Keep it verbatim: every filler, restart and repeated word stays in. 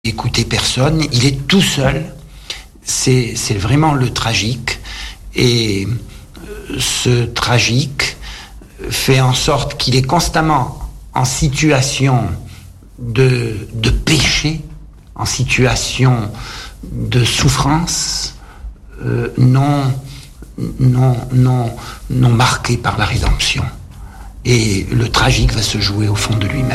écouter personne, il est tout seul, c'est, c'est vraiment le tragique, et ce tragique fait en sorte qu'il est constamment en situation de, de péché, en situation de souffrance, euh, non, non, non, non marquée par la rédemption. Et le tragique va se jouer au fond de lui-même.